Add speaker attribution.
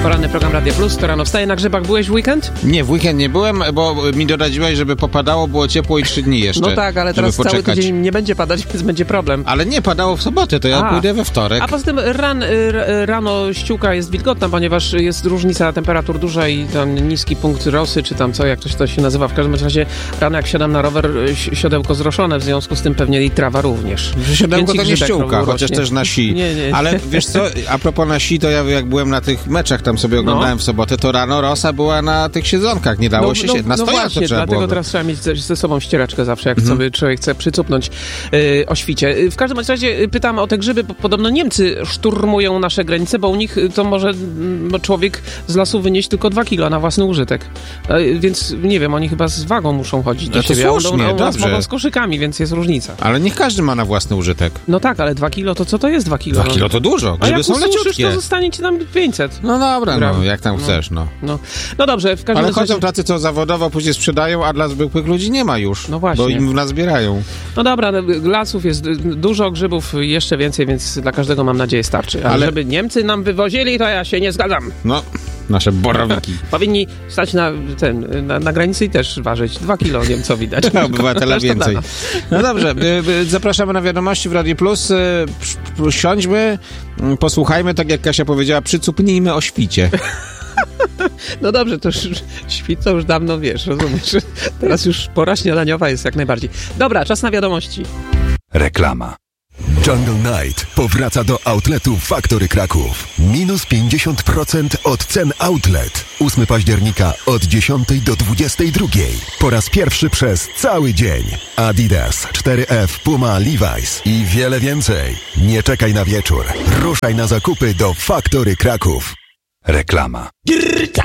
Speaker 1: Poranny program Radio Plus, to rano wstaje na grzybach. Byłeś w weekend?
Speaker 2: Nie, w weekend nie byłem, bo mi doradziłeś, żeby popadało, było ciepło i 3 dni jeszcze.
Speaker 1: No tak, ale teraz cały tydzień nie będzie padać, więc będzie problem.
Speaker 2: Ale nie, padało w sobotę, to ja pójdę we wtorek.
Speaker 1: A poza tym rano ściółka jest wilgotna, ponieważ jest różnica temperatur duża i tam niski punkt rosy, czy tam co, jak to się nazywa. W każdym razie rano jak siadam na rower, siodełko zroszone, w związku z tym pewnie i trawa również.
Speaker 2: Siodełko to nie ściółka, chociaż też na si.
Speaker 1: Nie.
Speaker 2: Ale wiesz co, a propos na si, to ja jak byłem na tych meczach, tam sobie oglądałem w sobotę, to rano rosa była na tych siedzonkach, nie dało się na stojąco
Speaker 1: właśnie,
Speaker 2: trzeba
Speaker 1: dlatego
Speaker 2: było.
Speaker 1: teraz trzeba mieć ze sobą ścieraczkę zawsze, jak sobie człowiek chce przycupnąć o świcie. W każdym razie pytam o te grzyby, bo podobno Niemcy szturmują nasze granice, bo u nich to może człowiek z lasu wynieść tylko 2 kilo na własny użytek. Więc nie wiem, oni chyba z wagą muszą chodzić do siebie.
Speaker 2: Słusznie,
Speaker 1: a u nas
Speaker 2: dobrze.
Speaker 1: mogą z koszykami, więc jest różnica.
Speaker 2: Ale niech każdy ma na własny użytek.
Speaker 1: No tak, ale 2 kilo, to co to jest 2 kilo?
Speaker 2: 2 kilo to dużo, grzyby są leciutkie.
Speaker 1: A jak to zostanie ci tam 500.
Speaker 2: No dobra, no, jak tam chcesz, no.
Speaker 1: No dobrze, w każdym
Speaker 2: razie... Ale chodzą
Speaker 1: razie...
Speaker 2: tacy, co zawodowo później sprzedają, a dla zwykłych ludzi nie ma już.
Speaker 1: No właśnie.
Speaker 2: Bo im nazbierają.
Speaker 1: No dobra, lasów jest dużo, grzybów jeszcze więcej, więc dla każdego mam nadzieję starczy. Ale żeby Niemcy nam wywozili, to ja się nie zgadzam.
Speaker 2: No, nasze borowiki.
Speaker 1: Powinni stać na granicy i też ważyć 2 kilo Niemcowi dać.
Speaker 2: Obywatela więcej. No dobrze, zapraszamy na wiadomości w Radio Plus. Siądźmy, posłuchajmy, tak jak Kasia powiedziała, przycupnijmy o świcie.
Speaker 1: No dobrze, to już świt to już dawno wiesz, rozumiesz? Teraz już pora śniadaniowa jest jak najbardziej. Dobra, czas na wiadomości.
Speaker 3: Reklama. Jungle Night powraca do outletu Factory Kraków. Minus 50% od cen outlet. 8 października od 10 do 22. Po raz pierwszy przez cały dzień. Adidas, 4F, Puma, Levi's i wiele więcej. Nie czekaj na wieczór. Ruszaj na zakupy do Factory Kraków. Reklama.